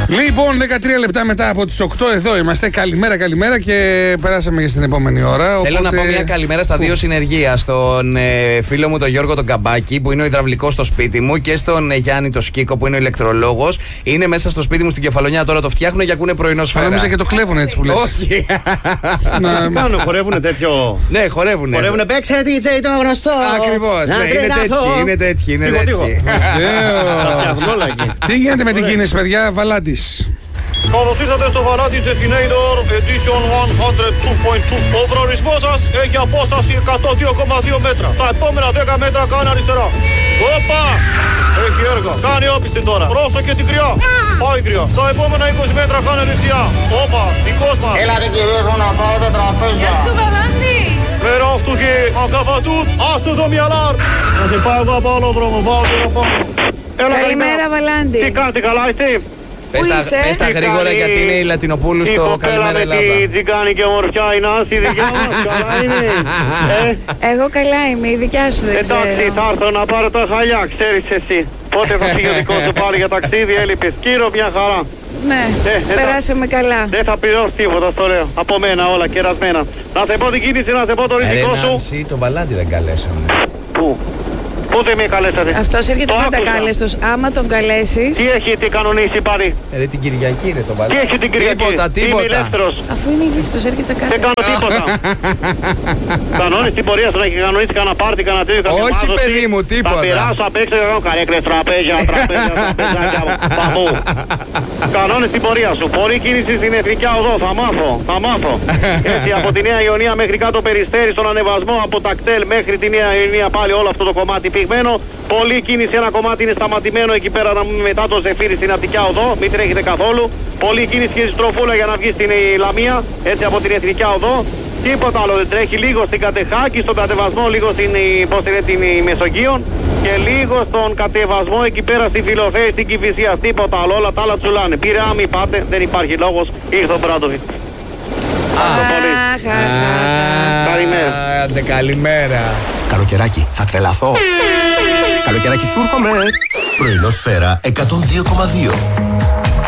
Λοιπόν, 13 λεπτά μετά από τις 8 εδώ είμαστε. Καλημέρα και περάσαμε και στην επόμενη ώρα. Θέλω να πω μια καλημέρα στα δύο συνεργεία. Στον φίλο μου τον Γιώργο τον Καμπάκη, που είναι ο υδραυλικός στο σπίτι μου, και στον Γιάννη τον Σκίκο, που είναι ο ηλεκτρολόγος. Είναι μέσα στο σπίτι μου στην Κεφαλονιά, τώρα το φτιάχνουν και ακούνε πρωινό Σφαίρα. Νόμιζα και το κλέβουν έτσι που λες. Όχι. Κάνουν, χορεύουνε τέτοιο. Ναι, χορεύουνε. Χορεύουνε, παίξε DJ το γνωστό. Ακριβώς. Είναι τέτοιοι. Τα φτιάχνουν όλα εκεί. Τι γίνεται με την κίνηση, παιδιά, Βαλάντης? Καλώς ήρθατε στο Βαλάντης Destinator Edition 102.2. Ο προορισμός σας έχει απόσταση 102,2 μέτρα. Τα επόμενα 10 μέτρα κάνει αριστερά. Όπα! Έχει έργα. Κάνει όπιστη τώρα. Πρόσεχε την κρυά. Πάει κρυά. Στα επόμενα 20 μέτρα κάνει δεξιά. Όπα! Δικός μας. Έλατε κυρίες μου να πάω τα τραπέζια. Γεια σου Βαλάντη. Πέρα αυτού και ακαβατούν. Άστο εδώ μια αλάρ. Θα σε πάω εγώ από άλλο δρόμο. Πάω τώρα πάνω. Καλημέρα Βαλάντη. Τι κάνετε, καλά είστε? Πες τα γρήγορα, γιατί είναι η Λατινοπούλου στο Καλημέρα Ελλάδα. Η τζιγκάνη και ομορφιά η Νάση, η δικιά μας, καλά είναι. Εγώ καλά είμαι, η δικιά σου δεν ξέρω. Εντάξει, θα έρθω να πάρω τα χαλιά, ξέρεις εσύ. Πότε θα φύγει ο δικός σου πάλι για ταξίδι, έλειπες. Κύρο, μια χαρά. Ναι, περάσαμε καλά. Δεν θα πληρώσει τίποτα, στο λέω. Από μένα όλα κερασμένα. Να σε πω την κίνηση, να σε πω το ριζικό σου. Εσύ τον Βαλάντη δεν καλέσαμε. Πού? Πότε με καλέσατε? Αυτός έρχεται πεντακάλεστος. Άμα τον καλέσεις. Τι έχει, τι κανονίσει πάρει? Την Κυριακή είναι το Βαλάντη. Τι έχει την Κυριακή? Τίποτα. Είμαι ελεύθερος. Αφού είναι γύφτος, έρχεται κάτι. Δεν κάνω τίποτα. Κανόνες την πορεία σου να έχει κανονίσει κανένα πάρτι, κανένα τέτοιο. Όχι παιδί μου, τίποτα. Θα περάσω απ' έξω και θα κάνω καρέκλες, τραπέζια, παμού. Κανόνες την πορεία σου. Πολλή κίνηση στην Εθνικιά Οδό. Θα μάθω. Έτσι από τη Νέα Ιωνία μέχρι κάτω Περιστέρι, στον ανεβασμό από τα κτέλ μέχρι τη Νέα Ιωνία πάλι όλο αυτό το κομμάτι πυγμένο. Πολλή κίνηση, ένα κομμάτι είναι σταματημένο εκεί πέρα μετά το Ζεφύρι στην Αττικιά Οδό. Μην τρέχετε καθόλου. Πολλή κίνηση και στροφούλα για να βγει στην Λαμία, έτσι από την Εθνικιά Οδό. Τίποτα άλλο δεν τρέχει. Λίγο στην Κατεχάκη, στον κατεβασμό, λίγο στην Μεσογείων και λίγο στον κατεβασμό εκεί πέρα στη Φιλοθέη, στην Κηφισία. Τίποτα άλλο, όλα τα άλλα τσουλάνε. Πειραιά, μην πάτε, δεν υπάρχει λόγος. Ήρθε ο Μπράντοβιτ. Καλημέρα. Καλημέρα. Καλοκαιράκι, θα τρελαθώ. Καλοκαιράκι, σου έρχομαι. Πρωινό Σφαίρα 102,2.